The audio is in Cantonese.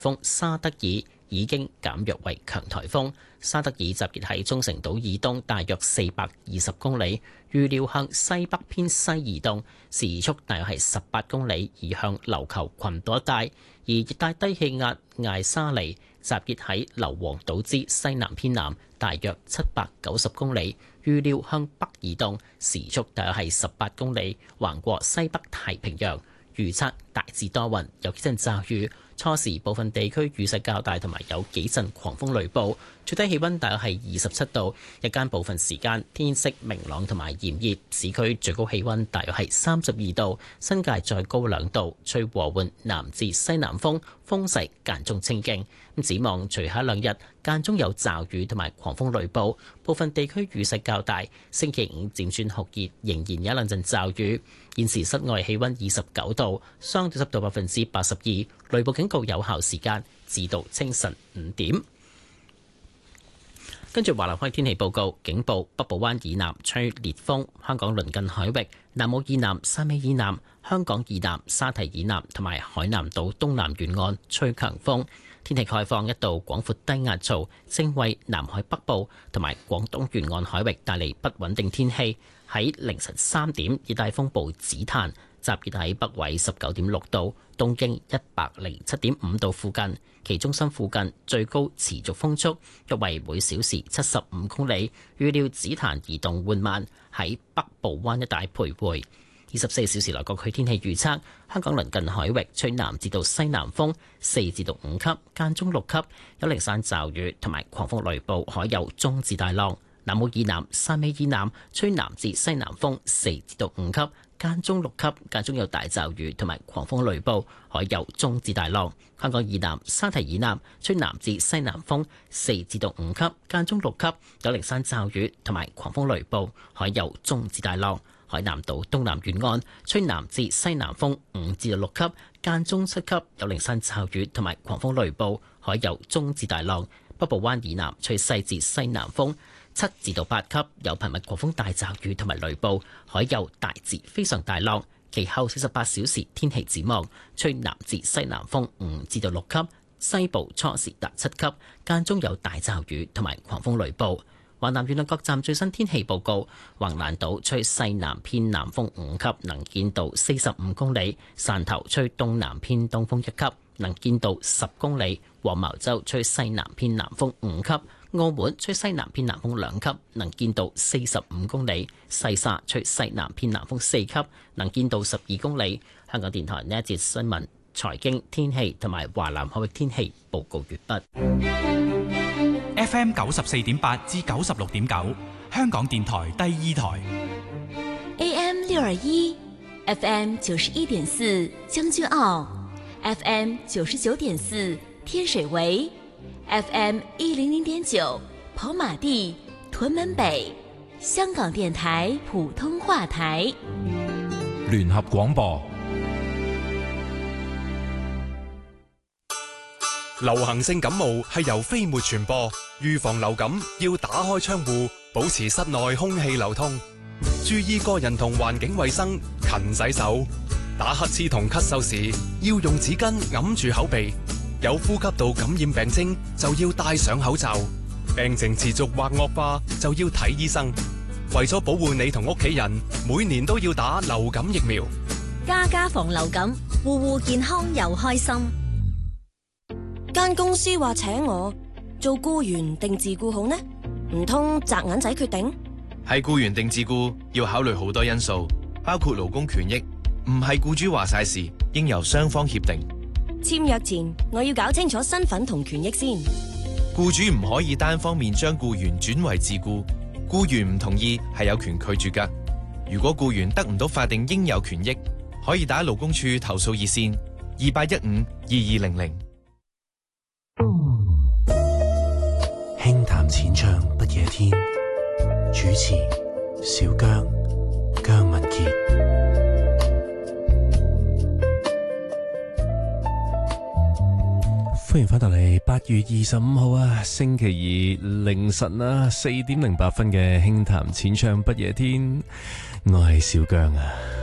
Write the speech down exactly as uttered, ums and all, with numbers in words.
風沙德爾已經減弱為強颱風。沙德爾集結喺沖繩島以東大約四百二十公里，預料向西北偏西移動，時速大約係十八公里，移向琉球群島一帶。而熱帶低氣壓艾沙尼集結喺硫磺島之西南偏南，大約七百九十公里，預料向北移動，時速大約係十八公里，橫過西北太平洋。預測大致多雲，有幾陣驟雨，初時部分地區雨勢較大，同埋有幾陣狂風雷暴。最低氣溫大約係二十七度，日間部分時間天色明朗同埋炎熱，市區最高氣溫大約係三十二度，新界再高兩度，吹和緩南至西南風，風勢間中清勁。咁展望隨後兩日間中有驟雨同埋狂風雷暴，部分地區雨勢較大。星期五漸轉酷熱，仍然有一兩陣驟雨。現時室外氣溫二十九度，相對濕度百分之八十二，雷暴警告有效時間至到清晨五點。跟住華南海天氣報告，警報北部灣以南吹烈風，香港鄰近海域、南澳以南、汕尾以南、香港以南、沙堤以南同埋海南島東南沿岸吹強風。天氣概況，一道廣闊低壓槽正為南海北部同埋廣東沿岸海域帶嚟不穩定天氣。喺凌晨三點，熱帶風暴紫檀集結喺北緯十九點六度、東經一百零七點五度附近，其中心附近最高持續風速約為每小時七十五公里。預料紫檀移動緩慢，喺北部灣一帶徘徊。二十四小時內各區天氣預測：香港鄰近海域吹南至到西南風四至到五級，間中六級，有零散驟雨同埋狂風雷暴，海有中至大浪。南澳以南、汕尾以南吹南至西南風四至到五級，間中六級，間中有大驟雨同埋狂風雷暴，海有中至大浪。香港以南、沙堤以南吹南至西南風四至到五級，間中六級，有零散驟雨同埋狂風雷暴，海有中至大浪。海南島東南沿岸吹南至西南風五至到六級，間中七級，有零散驟雨同埋狂風雷暴，海有中至大浪。北部灣以南吹西至西南風七至到八級，有頻密狂風大驟雨同埋雷暴，海有大至非常大浪。其後四十八小時天氣展望，吹南至西南風五至到六級，西部初時達七級，間中有大驟雨同埋狂風雷暴。華南沿岸各站最新天氣報告：橫瀾島吹西南偏南風五級，能見度四十五公里；汕頭吹東南偏東風一級，能見度十公里；黃茅洲吹西南偏南風五級；澳門吹西南偏南風兩級，能見度四十五公里；西沙吹西南偏南風四級，能見度十二公里。香港電台呢一節新聞、財經、天氣同埋華南海域天氣報告完畢。 F M 九十四點八至九十六點九，香港電台第二台。 A M 六二一 ，F M 九十一點四將軍澳 ，F M 九十九點四天水圍 ，F M 一零零點九跑馬地屯門北，香港電台普通話台。 聯合廣播。 流行性感冒係由飛沫傳播，預防流感要打開窗戶，保持室內空氣流通，注意個人同環境衛生，勤洗手。打乞嗤同咳嗽時要用紙巾揞住口鼻，有呼吸道感染病徵就要戴上口罩，病情持續或惡化就要睇醫生。為咗保護你同屋企人，每年都要打流感疫苗。 家家防流感，戶戶健康又開心。間公司話請我做僱員定自僱好呢？唔通擲銀仔決定？ 係僱員定自僱要考慮好多因素，包括勞工權益，唔係僱主話晒事，應由雙方協定。 簽約前我要搞清楚身份同權益先。 僱主唔可以單方面將僱員轉為自僱，僱員唔同意係有權拒絕㗎。如果僱員得唔到法定應有權益，可以打勞工處投訴熱線二八一五二二零零。 輕談淺唱不夜天，主持小姜姜文傑。歡迎翻到嚟八月二十五號啊，星期二凌晨啊四點零八分嘅輕談淺唱不夜天，我係小姜啊。